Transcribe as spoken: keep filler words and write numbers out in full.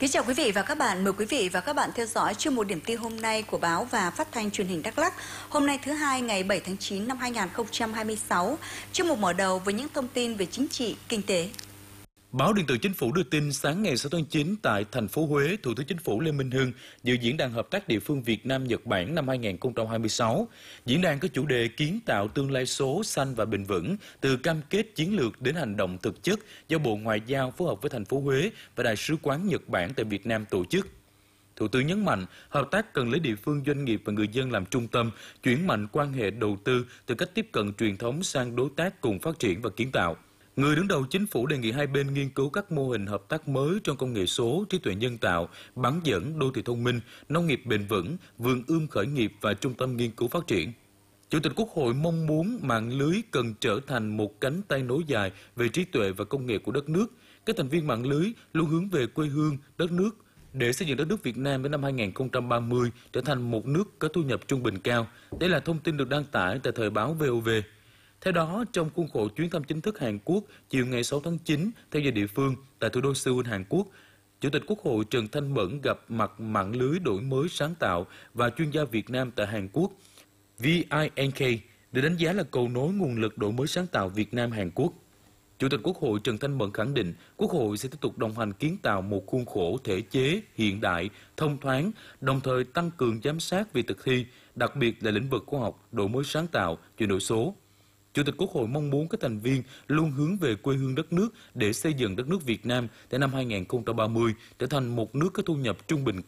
Kính chào quý vị và các bạn. Mời quý vị và các bạn theo dõi chuyên mục điểm tin hôm nay của báo và phát thanh truyền hình Đắk Lắk. Hôm nay thứ hai ngày bảy tháng chín năm hai nghìn không trăm hai mươi sáu. Chuyên mục mở đầu với những thông tin về chính trị, kinh tế. Báo Điện tử Chính phủ đưa tin sáng ngày sáu tháng chín tại thành phố Huế, Thủ tướng Chính phủ Lê Minh Hưng dự diễn đàn hợp tác địa phương Việt Nam Nhật Bản năm hai nghìn không trăm hai mươi sáu. Diễn đàn có chủ đề kiến tạo tương lai số, xanh và bền vững, từ cam kết chiến lược đến hành động thực chất, do Bộ Ngoại giao phối hợp với thành phố Huế và Đại sứ quán Nhật Bản tại Việt Nam tổ chức. Thủ tướng nhấn mạnh, hợp tác cần lấy địa phương, doanh nghiệp và người dân làm trung tâm, chuyển mạnh quan hệ đầu tư từ cách tiếp cận truyền thống sang đối tác cùng phát triển và kiến tạo. Người đứng đầu chính phủ đề nghị hai bên nghiên cứu các mô hình hợp tác mới trong công nghệ số, trí tuệ nhân tạo, bán dẫn, đô thị thông minh, nông nghiệp bền vững, vườn ươm khởi nghiệp và trung tâm nghiên cứu phát triển. Chủ tịch Quốc hội mong muốn mạng lưới cần trở thành một cánh tay nối dài về trí tuệ và công nghệ của đất nước. Các thành viên mạng lưới luôn hướng về quê hương, đất nước, để xây dựng đất nước Việt Nam đến năm hai nghìn không trăm ba mươi trở thành một nước có thu nhập trung bình cao. Đây là thông tin được đăng tải tại thời báo vê o vê. Theo đó, trong khuôn khổ chuyến thăm chính thức Hàn Quốc chiều ngày sáu tháng chín theo giờ địa phương tại thủ đô Seoul, Hàn Quốc, Chủ tịch Quốc hội Trần Thanh Mẫn gặp mặt mạng lưới đổi mới sáng tạo và chuyên gia Việt Nam tại Hàn Quốc vê i en ca, được đánh giá là cầu nối nguồn lực đổi mới sáng tạo Việt Nam-Hàn Quốc. Chủ tịch Quốc hội Trần Thanh Mẫn khẳng định Quốc hội sẽ tiếp tục đồng hành kiến tạo một khuôn khổ thể chế hiện đại, thông thoáng, đồng thời tăng cường giám sát việc thực thi, đặc biệt là lĩnh vực khoa học, đổi mới sáng tạo, chuyển đổi số. Chủ tịch Quốc hội mong muốn các thành viên luôn hướng về quê hương đất nước để xây dựng đất nước Việt Nam đến năm hai nghìn không trăm ba mươi trở thành một nước có thu nhập trung bình